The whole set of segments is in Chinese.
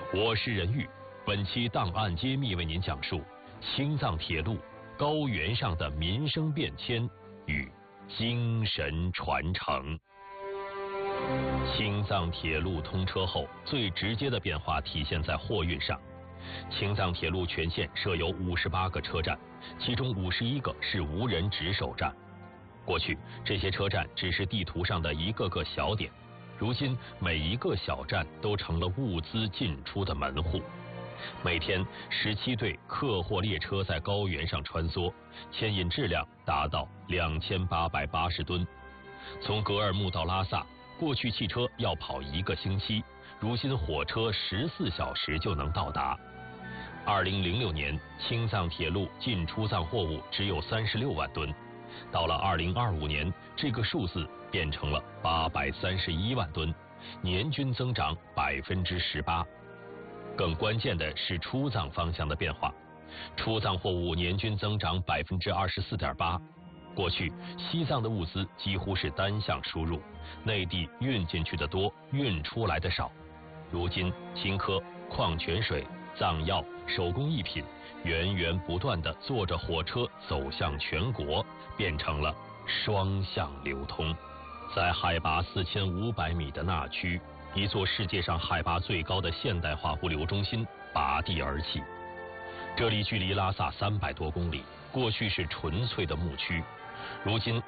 我是任玉，本期档案揭秘为您讲述青藏铁路高原上的民生变迁与精神传承。青藏铁路通车后，最直接的变化体现在货运上。青藏铁路全线设有58个车站，其中51个是无人值守站。过去，这些车站只是地图上的一个个小点，如今每一个小站都成了物资进出的门户。每天17对客货列车在高原上穿梭，牵引质量达到2880吨。从格尔木到拉萨，过去汽车要跑1个星期，如今火车14小时就能到达。2006年，青藏铁路进出藏货物只有36万吨，到了2025年，这个数字变成了831万吨，年均增长18%。更关键的是出藏方向的变化，出藏货物年均增长24.8%。过去西藏的物资几乎是单向输入，内地运进去的多，运出来的少。如今青稞、矿泉水、藏药、手工艺品源源不断地坐着火车走向全国，变成了双向流通。在海拔4500米的那曲，一座世界上海拔最高的现代化物流中心拔地而起。这里距离拉萨300多公里，过去是纯粹的牧区，如今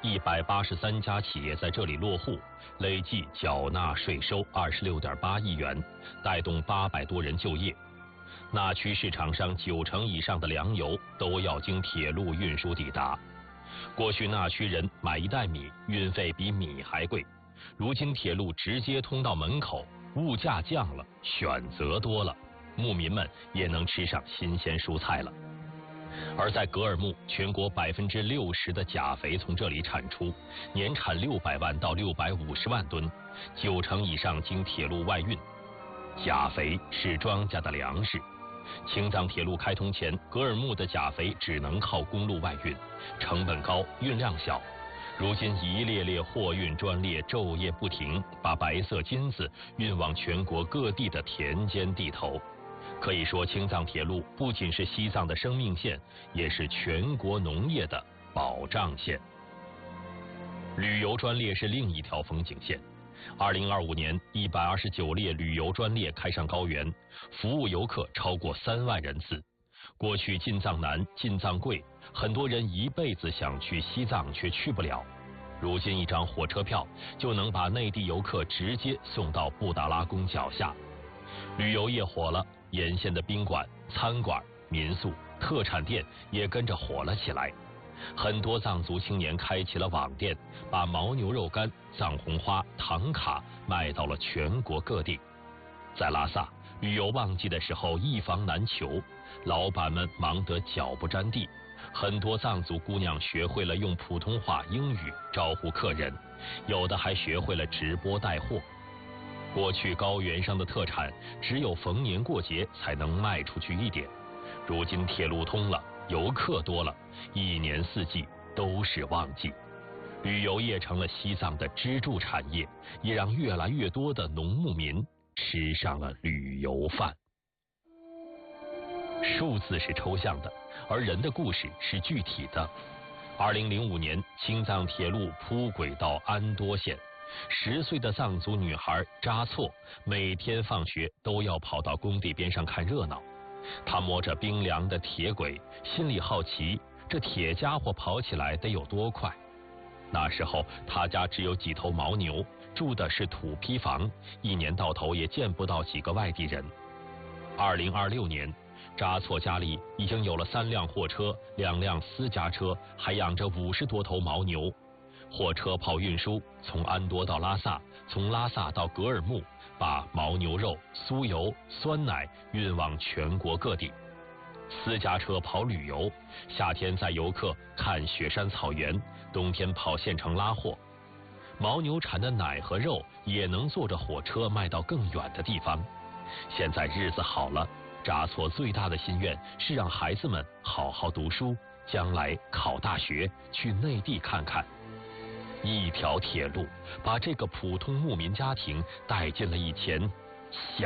183家企业在这里落户，累计缴纳税收26.8亿元，带动800多人就业。那区市场上90%以上的粮油都要经铁路运输抵达。过去那区人买一袋米，运费比米还贵，如今铁路直接通到门口，物价降了，选择多了，牧民们也能吃上新鲜蔬菜了。而在格尔木，全国60%的钾肥从这里产出，年产600万到650万吨，90%以上经铁路外运。钾肥是庄稼的粮食。青藏铁路开通前，格尔木的钾肥只能靠公路外运，成本高，运量小。如今一列列货运专列昼夜不停，把白色金子运往全国各地的田间地头。可以说，青藏铁路不仅是西藏的生命线，也是全国农业的保障线。旅游专列是另一条风景线。2025年，129列旅游专列开上高原，服务游客超过3万人次。过去进藏难、进藏贵，很多人一辈子想去西藏却去不了。如今一张火车票就能把内地游客直接送到布达拉宫脚下。旅游业火了，沿线的宾馆、餐馆、民宿、特产店也跟着火了起来。很多藏族青年开启了网店，把牦牛肉干、藏红花、唐卡卖到了全国各地。在拉萨，旅游旺季的时候一房难求，老板们忙得脚不沾地。很多藏族姑娘学会了用普通话、英语招呼客人，有的还学会了直播带货。过去高原上的特产只有逢年过节才能卖出去一点，如今铁路通了，游客多了，一年四季都是旺季。旅游业成了西藏的支柱产业，也让越来越多的农牧民吃上了旅游饭。数字是抽象的，而人的故事是具体的。2005年，青藏铁路铺轨到安多县，10岁的藏族女孩扎措每天放学都要跑到工地边上看热闹。她摸着冰凉的铁轨，心里好奇，这铁家伙跑起来得有多快。那时候她家只有几头牦牛，住的是土坯房，一年到头也见不到几个外地人。2026年，扎措家里已经有了3辆货车、2辆私家车，还养着50多头牦牛。货车跑运输，从安多到拉萨，从拉萨到格尔木，把牦牛肉、酥油、酸奶运往全国各地。私家车跑旅游，夏天载游客看雪山草原，冬天跑县城拉货。牦牛产的奶和肉也能坐着火车卖到更远的地方。现在日子好了，扎措最大的心愿是让孩子们好好读书，将来考大学，去内地看看。一条铁路把这个普通牧民家庭带进了以前